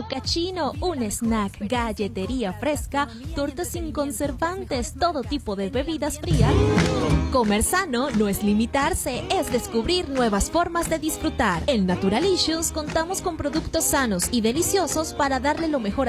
mocachino, un snack, galletería fresca, tortas sin conservantes, todo tipo de bebidas frías. Comer sano no es limitarse, es descubrir nuevas formas de disfrutar. En Naturalicious contamos con productos sanos y deliciosos para darle lo mejor